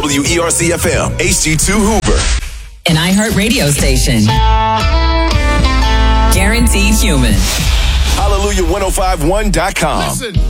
WERC-FM, HD2 Hoover. An iHeart radio station. Guaranteed human. Hallelujah1051.com. Listen.